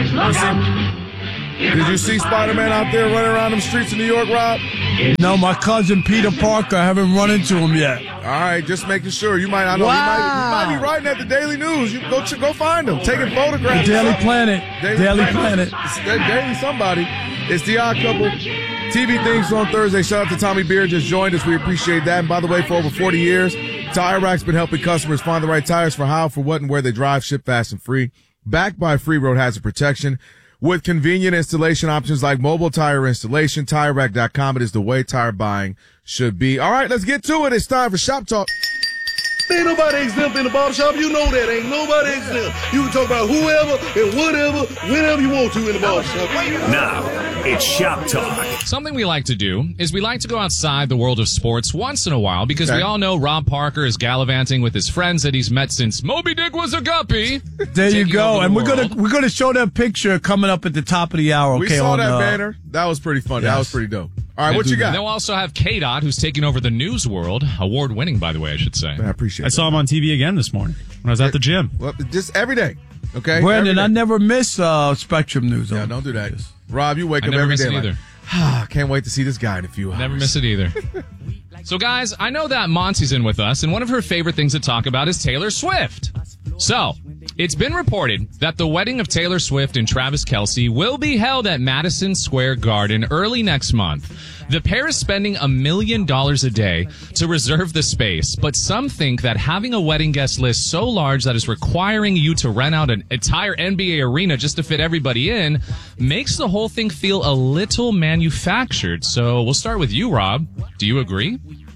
Did you see Spider-Man out there running around them streets of New York, Rob? No, my cousin Peter Parker. I haven't run into him yet. All right, just making sure. You might, I know, you might be writing at the Daily News. You go go find him, taking photographs. The Daily Planet. Daily Planet. Daily somebody. It's The Odd Couple. TV things on Thursday. Shout out to Tommy Beer, just joined us. We appreciate that. And by the way, for over 40 years, Tire Rack's been helping customers find the right tires for how, for what, and where they drive, ship fast and free. Backed by free road hazard protection. With convenient installation options like mobile tire installation, TireRack.com. It is the way tire buying should be. All right, let's get to it. It's time for Shop Talk. Ain't nobody exempt in the barbershop. You know that. Ain't nobody exempt. You can talk about whoever and whatever, whenever you want to in the barbershop. Now, it's Shop Talk. Something we like to do is we like to go outside the world of sports once in a while because we all know Rob Parker is gallivanting with his friends that he's met since Moby Dick was a guppy. There you go. And we're gonna show that picture coming up at the top of the hour. Okay, we saw that banner. That was pretty fun. Yes. That was pretty dope. All right, what you got? They'll also have K-Dot, who's taking over the news world. Award-winning, by the way, I should say. I appreciate it. I saw him on TV again this morning when I was at the gym. Well, just every day, okay? Brandon, I never miss Spectrum News. Yeah, don't do that. Rob, you wake up every day like, can't wait to see this guy in a few hours. Never miss it either. So, guys, I know that Monty's in with us, and one of her favorite things to talk about is Taylor Swift. So, it's been reported that the wedding of Taylor Swift and Travis Kelce will be held at Madison Square Garden early next month. The pair is spending $1 million a day to reserve the space, but some think that having a wedding guest list so large that is requiring you to rent out an entire NBA arena just to fit everybody in makes the whole thing feel a little manufactured. So we'll start with you, Rob. Do you agree?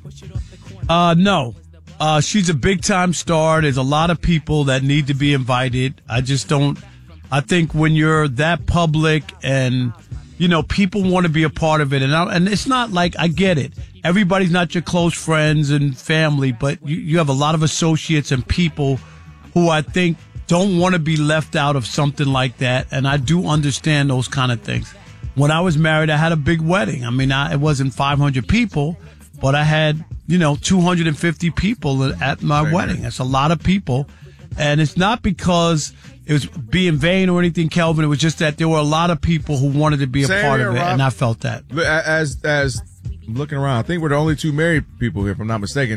No. She's a big-time star. There's a lot of people that need to be invited. I think when you're that public and, you know, people want to be a part of it. And it's not like, I get it. Everybody's not your close friends and family, but you have a lot of associates and people who I think don't want to be left out of something like that. And I do understand those kind of things. When I was married, I had a big wedding. I mean, it wasn't 500 people, but I had, 250 people at my wedding. That's a lot of people. And it's not because it was being vain or anything, Kelvin. It was just that there were a lot of people who wanted to be a part of it, Rob, and I felt that. As I'm looking around, I think we're the only two married people here, if I'm not mistaken.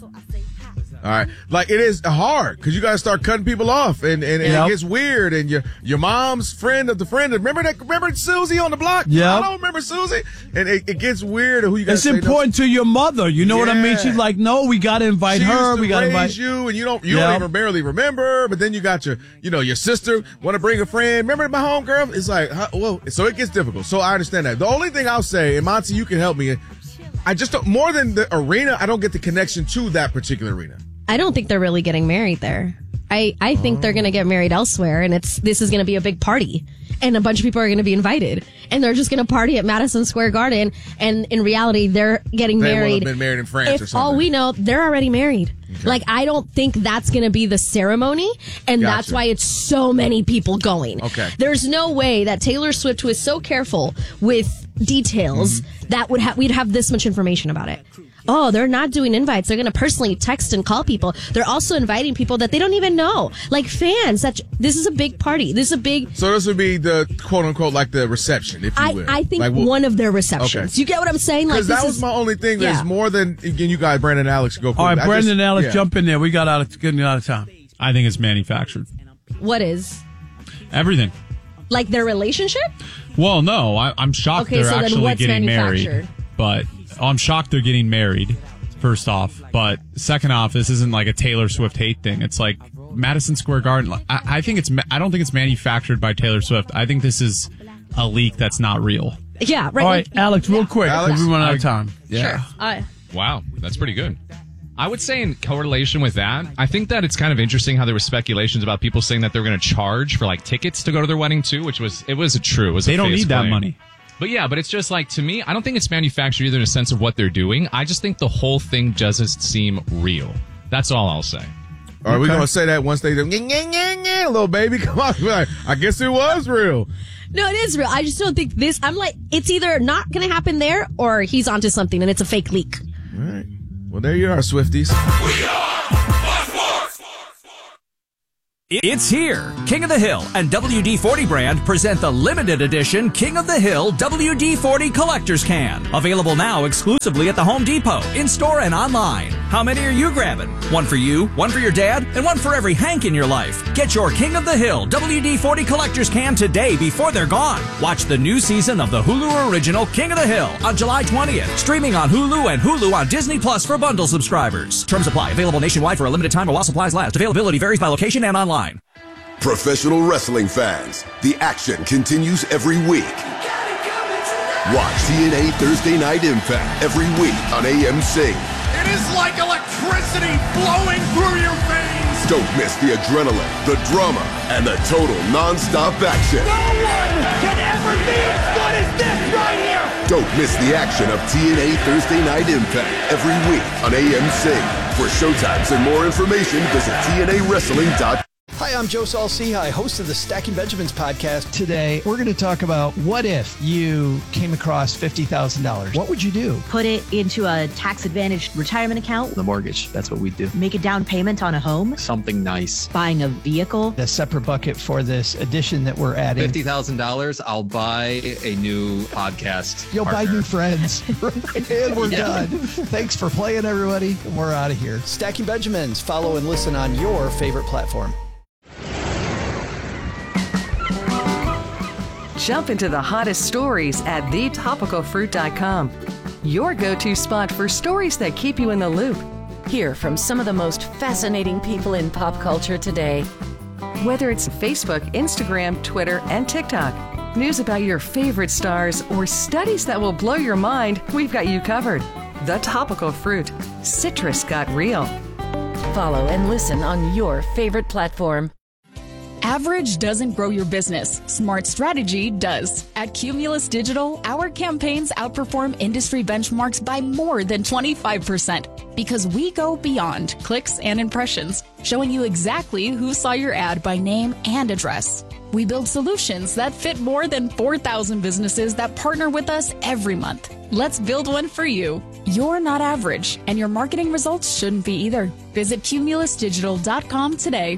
All right. Like, it is hard because you got to start cutting people off and it gets weird. And your mom's friend of the friend. Remember Susie on the block? Yeah. I don't remember Susie. And it gets weird. Who you got to It's important to your mother. You know what I mean? She's like, no, we got to invite her. We got to invite you. And you don't even barely remember. But then you got your sister want to bring a friend. Remember my homegirl? It's like, so it gets difficult. So I understand that. The only thing I'll say, and Monty, you can help me. I just don't, more than the arena, I don't get the connection to that particular arena. I don't think they're really getting married there. I think they're going to get married elsewhere, and this is going to be a big party, and a bunch of people are going to be invited, and they're just going to party at Madison Square Garden, and in reality, they're getting married. They will have been married in France or something. All we know, they're already married. Okay. Like, I don't think that's going to be the ceremony, and that's why it's so many people going. Okay. There's no way that Taylor Swift, who is so careful with details, that we'd have this much information about it. Oh, they're not doing invites. They're going to personally text and call people. They're also inviting people that they don't even know, like fans. This is a big party. This is a big. So this would be the quote unquote like the reception, if you will. I think like, one of their receptions. Okay. You get what I'm saying? Because that was my only thing. There's more than again. You guys, Brandon and Alex, go. All right, Brandon and Alex, jump in there. We got getting out of time. I think it's manufactured. What is? Everything. Like their relationship? Well, no. I'm shocked they're actually getting married. But I'm shocked they're getting married, first off. But second off, this isn't like a Taylor Swift hate thing. It's like Madison Square Garden. I don't think it's manufactured by Taylor Swift. I think this is a leak that's not real. Yeah, right. All right, Alex, real quick, because we run out of time. Yeah. Sure. Wow, that's pretty good. I would say in correlation with that, I think that it's kind of interesting how there was speculations about people saying that they're going to charge for like tickets to go to their wedding too, which was true. They don't need that money. But yeah, but it's just like, to me, I don't think it's manufactured either in a sense of what they're doing. I just think the whole thing doesn't seem real. That's all I'll say. Are we going to say that once they do, little baby, come on. I guess it was real. No, it is real. I just don't think this, I'm like, it's either not going to happen there or he's onto something and it's a fake leak. All right. Well, there you are, Swifties. We are It's here. King of the Hill and WD-40 brand present the limited edition King of the Hill WD-40 Collector's Can. Available now exclusively at the Home Depot, in-store and online. How many are you grabbing? One for you, one for your dad, and one for every Hank in your life. Get your King of the Hill WD-40 Collector's Can today before they're gone. Watch the new season of the Hulu original King of the Hill on July 20th. Streaming on Hulu and Hulu on Disney Plus for bundle subscribers. Terms apply. Available nationwide for a limited time while supplies last. Availability varies by location and online. Professional wrestling fans, the action continues every week. Watch TNA Thursday Night Impact every week on AMC. It is like electricity flowing through your veins. Don't miss the adrenaline, the drama, and the total non-stop action. No one can ever be as good as this right here. Don't miss the action of TNA Thursday Night Impact every week on AMC. For showtimes and more information, visit TNAWrestling.com. Hi, I'm Joe Saul-Sehy, host of the Stacking Benjamins podcast. Today, we're going to talk about what if you came across $50,000. What would you do? Put it into a tax-advantaged retirement account. The mortgage, that's what we do. Make a down payment on a home. Something nice. Buying a vehicle. A separate bucket for this addition that we're adding. $50,000, I'll buy a new podcast. You'll partner. buy new friends. And we're done. Thanks for playing, everybody. And we're out of here. Stacking Benjamins. Follow and listen on your favorite platform. Jump into the hottest stories at thetopicalfruit.com. Your go-to spot for stories that keep you in the loop. Hear from some of the most fascinating people in pop culture today. Whether it's Facebook, Instagram, Twitter, and TikTok. News about your favorite stars or studies that will blow your mind, we've got you covered. The Topical Fruit. Citrus got real. Follow and listen on your favorite platform. Average doesn't grow your business. Smart strategy does. At Cumulus Digital, our campaigns outperform industry benchmarks by more than 25% because we go beyond clicks and impressions, showing you exactly who saw your ad by name and address. We build solutions that fit more than 4,000 businesses that partner with us every month. Let's build one for you. You're not average, and your marketing results shouldn't be either. Visit cumulusdigital.com today.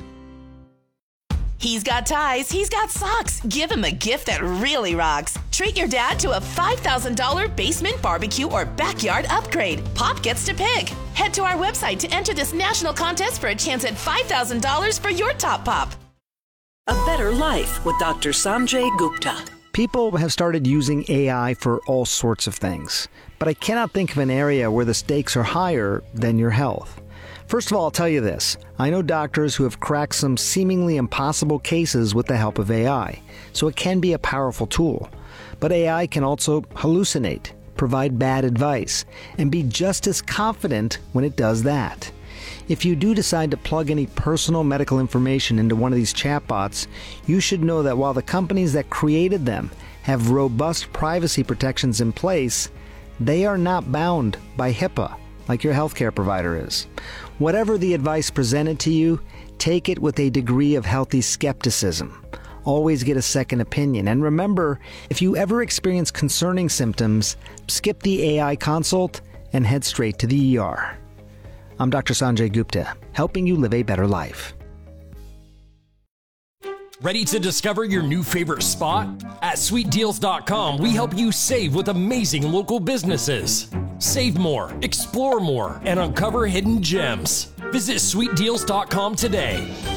He's got ties, he's got socks. Give him a gift that really rocks. Treat your dad to a $5,000 basement barbecue or backyard upgrade. Pop gets to pick. Head to our website to enter this national contest for a chance at $5,000 for your top pop. A Better Life with Dr. Sanjay Gupta. People have started using AI for all sorts of things, but I cannot think of an area where the stakes are higher than your health. First of all, I'll tell you this. I know doctors who have cracked some seemingly impossible cases with the help of AI, so it can be a powerful tool. But AI can also hallucinate, provide bad advice, and be just as confident when it does that. If you do decide to plug any personal medical information into one of these chatbots, you should know that while the companies that created them have robust privacy protections in place, they are not bound by HIPAA like your healthcare provider is. Whatever the advice presented to you, take it with a degree of healthy skepticism. Always get a second opinion. And remember, if you ever experience concerning symptoms, skip the AI consult and head straight to the ER. I'm Dr. Sanjay Gupta, helping you live a better life. Ready to discover your new favorite spot? At SweetDeals.com, we help you save with amazing local businesses. Save more, explore more, and uncover hidden gems. Visit SweetDeals.com today.